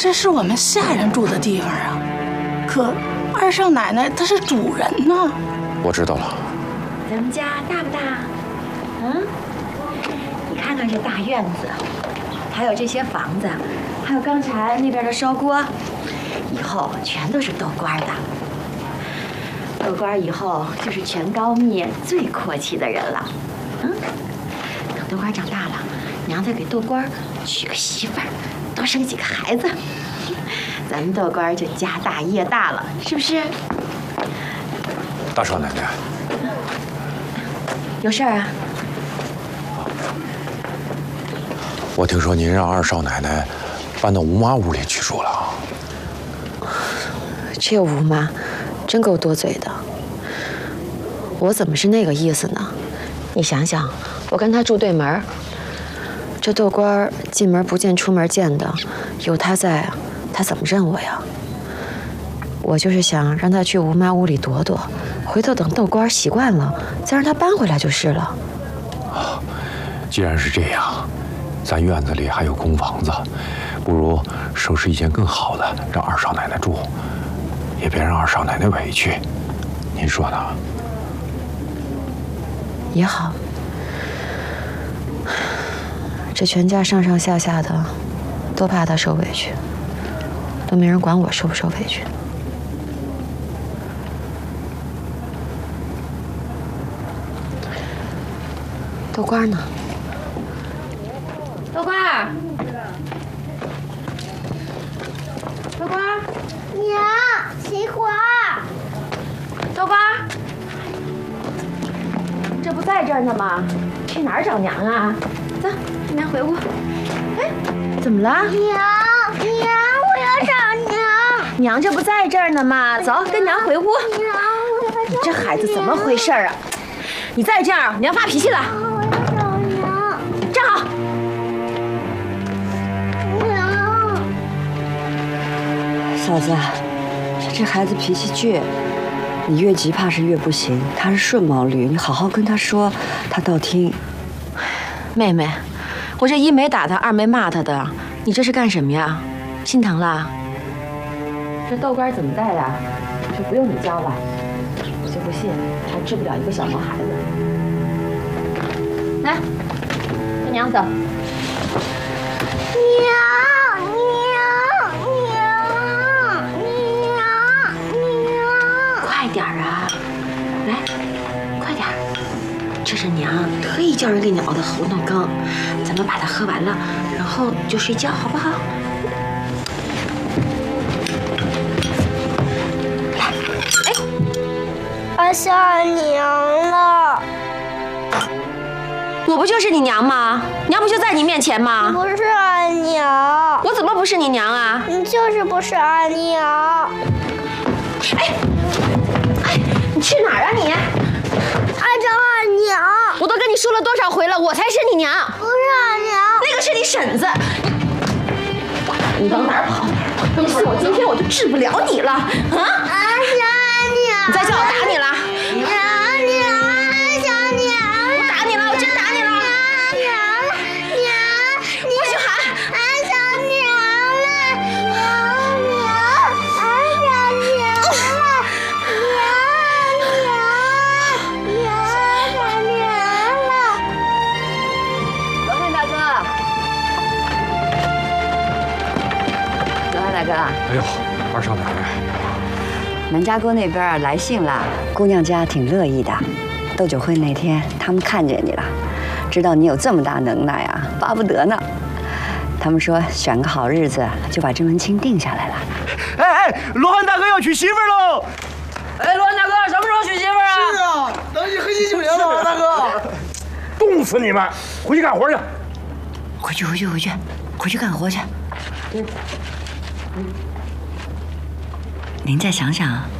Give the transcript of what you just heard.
这是我们下人住的地方啊。可二少奶奶她是主人呢。 我知道了。 咱们家大不大？嗯，你看看这大院子，还有这些房子，还有刚才那边的烧锅，以后全都是豆官的。豆官以后就是全高密最阔气的人了。嗯，等豆官长大了，娘再给豆官娶个媳妇儿，多生几个孩子，咱们豆官就家大业大了，是不是？ 大少奶奶， 有事儿啊？ 我听说您让二少奶奶搬到吴妈屋里去住了。 这吴妈真够多嘴的。我怎么是那个意思呢？你想想，我跟她住对门，这豆官进门不见出门见的，有她在，她怎么认我呀？我就是想让她去吴妈屋里躲躲，回头等豆官习惯了，再让她搬回来就是了。 既然是这样，咱院子里还有空房子，不如收拾一间更好的，让二少奶奶住，也别让二少奶奶委屈。您说呢？ 也好，这全家上上下下的，都怕她受委屈，都没人管我受不受委屈。豆官呢？豆官，豆官， 娘，奇花， 豆官，这不在这儿呢吗？去哪儿找娘啊？走，跟娘回屋。哎，怎么了？ 娘，我要找娘。 娘这不在这儿呢吗？走，跟娘回屋。 娘，我要找你这孩子怎么回事啊？你再这样，娘发脾气了。 我要找娘。 站好。 娘， 嫂子，这孩子脾气倔，你越急怕是越不行。他是顺毛驴，你好好跟他说，他倒听。 妹妹，我这一没打他，二没骂他的，你这是干什么呀？心疼了？这豆干怎么带呀？这不用你教吧？我就不信还治不了一个小毛孩子。来，跟娘走。快点啊！来，快点！这是娘特意叫人给你熬的猴脑羹，咱们把它喝完了，然后就睡觉，好不好？来，哎， 我想娘了。 我不就是你娘吗？娘不就在你面前吗？ 不是俺娘。 我怎么不是你娘啊？ 你就是不是俺娘。 哎，你去哪儿啊你？ 俺找俺娘。 我都跟你说了多少回了，我才是你娘。 不是俺娘。 那个是你婶子。你往哪儿跑？你信我，今天我就治不了你了啊！ 俺想俺娘。 你再叫我打你了。 哎呦，二少奶奶， 南家沟那边来信了，姑娘家挺乐意的。斗酒会那天，他们看见你了，知道你有这么大能耐啊，巴不得呢。他们说选个好日子就把这门亲定下来了。 哎，罗汉大哥要娶媳妇喽！ 哎，罗汉大哥，什么时候娶媳妇啊？ 是啊，等你黑9年了，大哥。冻死你们！回去干活去。 回去干活去。您再想想，